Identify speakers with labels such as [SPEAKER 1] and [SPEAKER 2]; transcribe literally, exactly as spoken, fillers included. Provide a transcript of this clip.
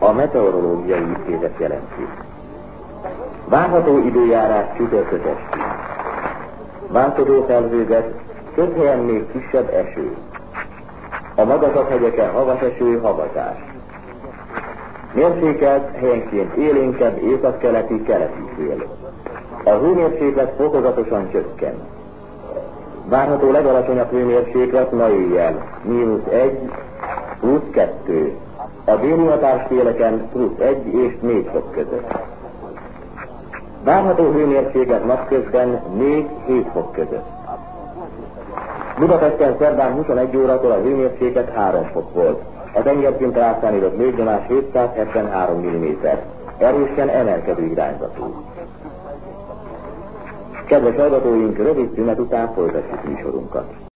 [SPEAKER 1] A meteorológiai intézet jelenti. Várható időjárás csütörtök esti. Változó felhőzet, több helyen még kisebb eső. A magasabb hegyeken havas eső, havazás. Mérsékelt, helyenként élénkebb északkeleti, keleti szél. A hőmérséklet fokozatosan csökken. Várható legalacsonyabb hőmérséklet ma éjjel, mínusz egy, plusz kettő. A déli hatásféleken plusz egy és négy fok között. Várható hőmérséklet napközben négy-hét fok között. Budapesten szerdán huszonegy órakor a hőmérséklet három fok volt. A tengerszintre átszámított légnyomás hétszázhetvenhárom milliméter. Erősen emelkedő irányzatú. Kedves hallgatóink, rövid szünet után folytatjuk műsorunkat.